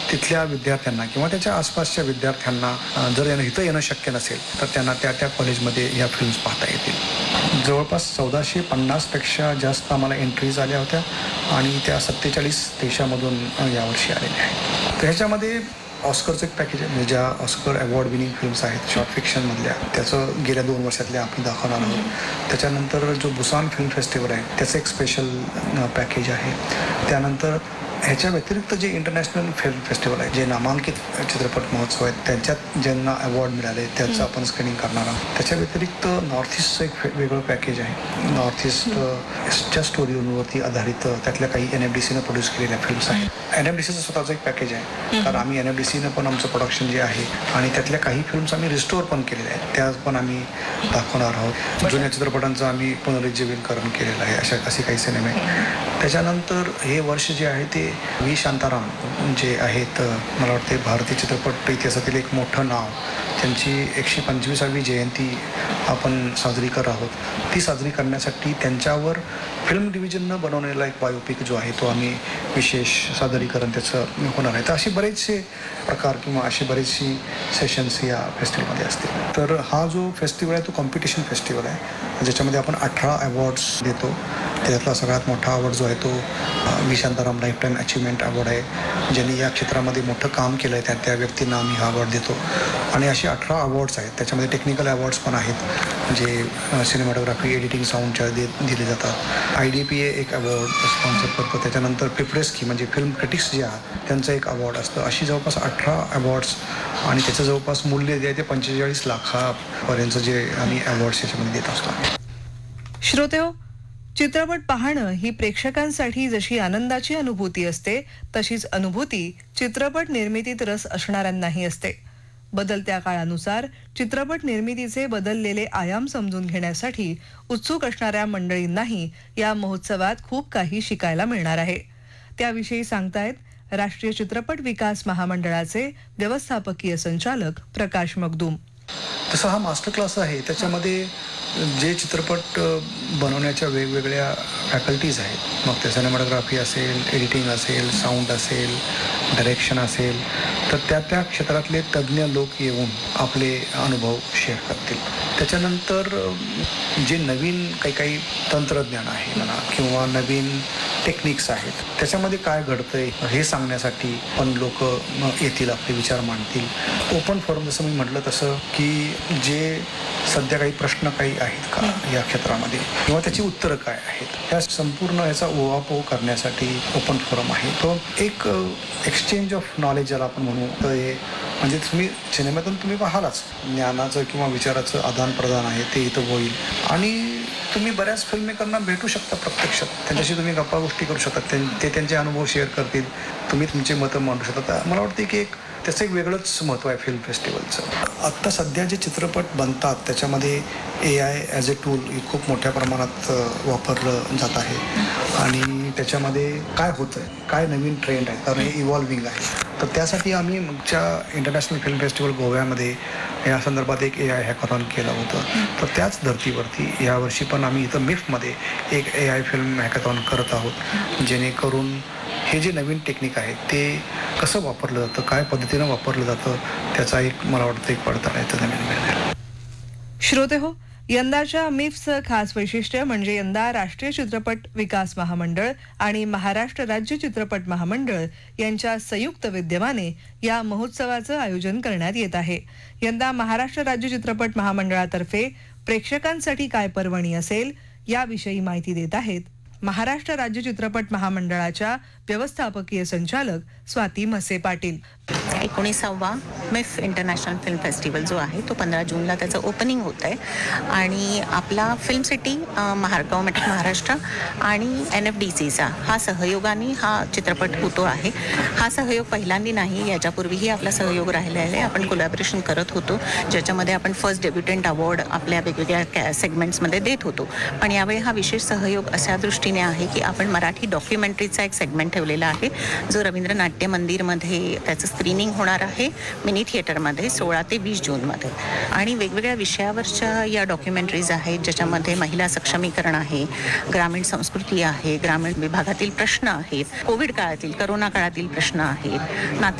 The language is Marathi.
तिथल्या विद्यार्थ्यांना किंवा त्याच्या आसपासच्या विद्यार्थ्यांना जर इथं येणं शक्य नसेल तर त्यांना त्या कॉलेजमध्ये या फिल्म्स पाहता येतील. जवळपास 1450पेक्षा जास्त आम्हाला एंट्रीज आल्या होत्या आणि त्या 47 देशामधून यावर्षी आलेल्या आहेत. ह्याच्यामध्ये ऑस्करचं एक पॅकेज आहे, म्हणजे ज्या ऑस्कर अवॉर्ड विनिंग फिल्म्स आहेत शॉर्ट फिक्शनमधल्या, त्याचं गेल्या 2 वर्षातल्या आम्ही दाखवणार आहोत. त्याच्यानंतर जो बुसान फिल्म फेस्टिवल आहे त्याचं एक स्पेशल पॅकेज आहे. त्यानंतर ह्याच्या व्यतिरिक्त जे इंटरनॅशनल फिल्म फेस्टिवल आहे, जे नामांकित चित्रपट महोत्सव आहेत त्यांच्यात ज्यांना अवॉर्ड मिळाले त्याचं आपण स्क्रीनिंग करणार आहोत. त्याच्या व्यतिरिक्त नॉर्थ ईस्टचं एक वेगळं पॅकेज आहे. नॉर्थ ईस्टच्या स्टोरीवरती आधारित त्यातल्या काही NFDCनं प्रोड्यूस केलेल्या फिल्म्स आहेत. NFDCचं स्वतःचं एक पॅकेज आहे, कारण आम्ही NFDCनं पण आमचं प्रोडक्शन जे आहे आणि त्यातल्या काही फिल्म्स आम्ही रिस्टोअर पण केलेल्या आहेत, त्या पण आम्ही दाखवणार आहोत. जुन्या चित्रपटांचं आम्ही पुनरुज्जीवनकरण केलेलं आहे, असे काही सिनेमे. त्याच्यानंतर हे वर्ष जे आहे ते व्ही शांताराम जे आहेत, मला वाटते भारतीय चित्रपट इतिहासातील एक मोठं नाव, त्यांची 125वी जयंती आपण साजरी करत आहोत. ती साजरी करण्यासाठी त्यांच्यावर फिल्म डिव्हिजननं बनवलेला एक बायोपिक जो आहे तो आम्ही विशेष सादरीकरण त्याचं होणार आहे. तर असे बरेचसे प्रकार किंवा अशी बरेचशी सेशन्स या फेस्टिवलमध्ये असतील. तर हा जो फेस्टिवल आहे तो कॉम्पिटिशन फेस्टिवल आहे, ज्याच्यामध्ये आपण 18 अवॉर्ड्स देतो. त्यातला सगळ्यात मोठा अवॉर्ड जो आहे तो V Shantaram life time achievement award आहे. ज्यांनी या क्षेत्रामध्ये मोठं काम केलं आहे त्या व्यक्तींना आम्ही हा अवॉर्ड देतो. आणि असे 18 अवॉर्ड्स आहेत. त्याच्यामध्ये टेक्निकल अवॉर्ड्स पण आहेत जे सिनेमॅटोग्राफी, एडिटिंग, साऊंडच्या दिले जातात. IDPA एक अवॉर्ड स्पॉन्सर करतो. त्याच्यानंतर पिप्रेस्की म्हणजे फिल्म क्रिटिक्स जे आहेत त्यांचं एक अवॉर्ड असतं. अशी जवळपास 18 अवॉर्ड्स आणि त्याचं जवळपास मूल्य जे आहे ते 45 लाखापर्यंत जे आम्ही अवॉर्ड्स याच्यामध्ये देत असतो. श्रोतेहो, चित्रपट पाहणं ही प्रेक्षकांसाठी जशी आनंदाची अनुभूती असते तशीच अनुभूती चित्रपट निर्मितीत रस असणाऱ्यांनाही असते. बदलत्या काळानुसार चित्रपट निर्मितीचे बदललेले आयाम समजून घेण्यासाठी उत्सुक असणाऱ्या मंडळींनाही या महोत्सवात खूप काही शिकायला मिळणार आहे. त्याविषयी सांगतायत राष्ट्रीय चित्रपट विकास महामंडळाचे व्यवस्थापकीय संचालक प्रकाश मगदूम. तसा हा मास्टर क्लास आहे. त्याच्यामध्ये जे चित्रपट बनवण्याच्या वेगवेगळ्या फॅकल्टीज आहेत, मग ते सिनेमॅटोग्राफी असेल, एडिटिंग असेल, साऊंड असेल, डायरेक्शन असेल, तर त्या क्षेत्रातले तज्ज्ञ लोक येऊन आपले अनुभव शेअर करतील. त्याच्यानंतर जे नवीन काही तंत्रज्ञान आहे म्हणा किंवा नवीन टेक्निक्स आहेत त्याच्यामध्ये काय घडतंय हे सांगण्यासाठी पण लोक येतील, आपले विचार मांडतील. ओपन फोरम जसं मी म्हटलं तसं की जे सध्या काही प्रश्न काही आहेत का या क्षेत्रामध्ये किंवा त्याची उत्तरं काय आहेत या संपूर्ण याचा ओहापोह करण्यासाठी ओपन फोरम आहे. तो एक एक्सचेंज ऑफ नॉलेज ज्याला आपण म्हणू, तर हे म्हणजे तुम्ही सिनेमातून तुम्ही पाहालाच ज्ञानाचं किंवा विचाराचं आदान प्रदान आहे ते इथं होईल आणि तुम्ही बऱ्याच फिल्ममेकरना भेटू शकता प्रत्यक्षात, त्यांच्याशी तुम्ही गप्पा गोष्टी करू शकता, ते त्यांचे अनुभव शेअर करतील, तुम्ही तुमचे मतं मांडू शकता. मला वाटतं की त्याचं एक वेगळंच महत्त्व आहे फिल्म फेस्टिवलचं. आत्ता सध्या जे चित्रपट बनतात त्याच्यामध्ये AI ॲज अ टूल खूप मोठ्या प्रमाणात वापरलं जात आहे आणि त्याच्यामध्ये काय होतं आहे, काय नवीन ट्रेंड आहे, कारण हे इव्हॉल्विंग आहे. तर त्यासाठी आम्ही मागच्या इंटरनॅशनल फिल्म फेस्टिवल गोव्यामध्ये या संदर्भात एक AI हॅकॅथॉन केलं होतं. तर त्याच धर्तीवरती यावर्षी पण आम्ही इथं मिफ्टमध्ये एक AI फिल्म हॅकॅथॉन करत आहोत, जेणेकरून हे जे नवीन टेक्निक आहे ते कसं वापरलं जातं, काय पद्धतीनं वापरलं जातं, त्याचा एक मला वाटतं एक पडताळा याचं नवीन मिळणार. श्रोते हो, यंदाच्या मिफ्टचं खास वैशिष्ट्य म्हणजे यंदा राष्ट्रीय चित्रपट विकास महामंडळ आणि महाराष्ट्र राज्य चित्रपट महामंडळ यांच्या संयुक्त विद्यमाने या महोत्सवाचं आयोजन करण्यात येत आहे. यंदा महाराष्ट्र राज्य चित्रपट महामंडळातर्फे प्रेक्षकांसाठी काय पर्वणी असेल याविषयी माहिती देत आहेत महाराष्ट्र राज्य चित्रपट महामंडळाच्या व्यवस्थापकीय संचालक Swati Mhase Patil. 19वा MIFF international film festival जो आहे तो 15 जूनला त्याचं ओपनिंग होत आहे आणि आपला film city government of Maharashtra आणि NFDCचा हा सहयोगाने हा चित्रपट होतो आहे. हा सहयोग पहिल्यांदा नाही, याच्यापूर्वीही आपला सहयोग राहिला आहे. आपण कोलॅबोरेशन करत होतो, ज्याच्यामध्ये आपण फर्स्ट डेब्युटंट अवॉर्ड आपल्या वेगवेगळ्या सेगमेंट्समध्ये देत होतो. पण यावेळी हा विशेष सहयोग अशा दृष्टीने आहे की आपण मराठी डॉक्युमेंटरीचा एक सेगमेंट ठेवलेला आहे, जो रवींद्र नाट्य मंदिरमध्ये त्याचं स्क्रीनिंग होणार आहे मिनी थिएटरमध्ये 16 ते 20 जूनमध्ये. आणि वेगवेगळ्या विषयावरच्या या डॉक्युमेंटरीज आहेत, ज्याच्यामध्ये महिला सक्षमीकरण आहे, ग्रामीण संस्कृती आहे, ग्रामीण विभागातील प्रश्न आहेत, कोविड काळातील, करोना काळातील प्रश्न आहेत,